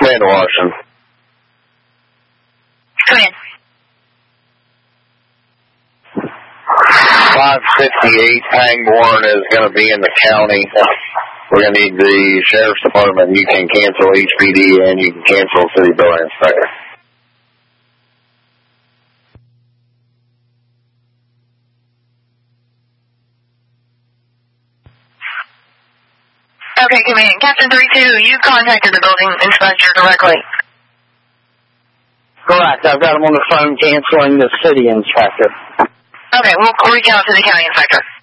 Commander Washington. Come in. 558 Pangborn is going to be in the county. We're going to need the Sheriff's Department. You can cancel HPD and you can cancel City Building Inspector. Okay, Command. Captain 32, you contacted the building inspector directly. Correct. I've got him on the phone canceling the city inspector. Okay, we'll reach out to the county inspector.